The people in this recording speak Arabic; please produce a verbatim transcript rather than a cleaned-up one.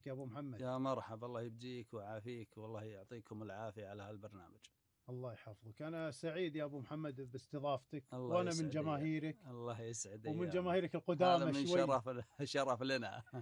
يا أبو محمد. يا مرحبا، الله يبجيك ويعافيك والله يعطيكم العافية على هالبرنامج. الله يحفظك. أنا سعيد يا أبو محمد باستضافتك، الله وأنا من يسعد. جماهيرك الله يسعد ومن أيامك. جماهيرك هذا القدامى من شوي. شرف شرف لنا.